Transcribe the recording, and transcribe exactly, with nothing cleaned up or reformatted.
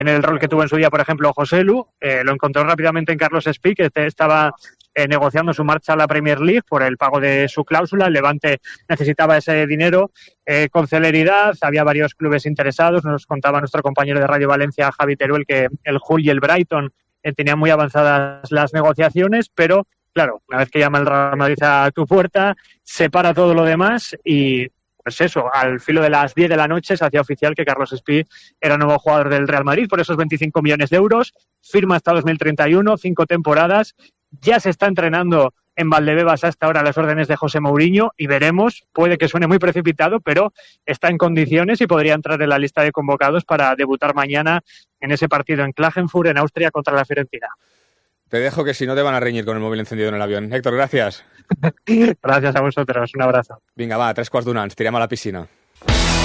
en el rol que tuvo en su día, por ejemplo, Joselu. Eh, lo encontró rápidamente en Carlos Espí, que estaba eh, negociando su marcha a la Premier League por el pago de su cláusula. El Levante necesitaba ese dinero eh, con celeridad. Había varios clubes interesados. Nos contaba nuestro compañero de Radio Valencia, Javi Teruel, que el Hull y el Brighton eh, tenían muy avanzadas las negociaciones, pero claro, una vez que llama el Real Madrid a tu puerta, se para todo lo demás y pues eso, al filo de las diez de la noche se hacía oficial que Carlos Espí era nuevo jugador del Real Madrid por esos veinticinco millones de euros, firma hasta dos mil treinta y uno, cinco temporadas, ya se está entrenando en Valdebebas hasta ahora a las órdenes de José Mourinho y veremos, puede que suene muy precipitado, pero está en condiciones y podría entrar en la lista de convocados para debutar mañana en ese partido en Klagenfurt, en Austria, contra la Fiorentina. Te dejo que si no te van a reñir con el móvil encendido en el avión. Héctor, gracias. Gràcies a vosaltres, un abrazo. Vinga, va, tres quarts d'un any, tirem a la piscina.